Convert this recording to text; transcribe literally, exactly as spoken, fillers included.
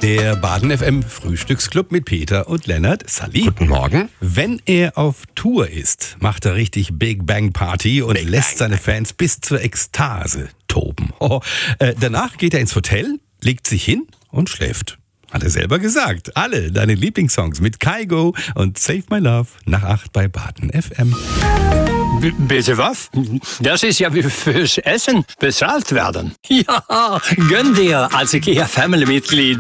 Der Baden F M Frühstücksclub mit Peter und Lennart. Sally. Guten Morgen. Wenn er auf Tour ist, macht er richtig Big Bang Party und Big lässt Bang. seine Fans bis zur Ekstase toben. Oh, äh, danach geht er ins Hotel, legt sich hin und schläft. Hat er selber gesagt. Alle deine Lieblingssongs mit Kygo und Save My Love nach acht bei Baden F M. B- Bitte was? Das ist ja wie fürs Essen bezahlt werden. Ja, gönn dir als IKEA Family-Mitglied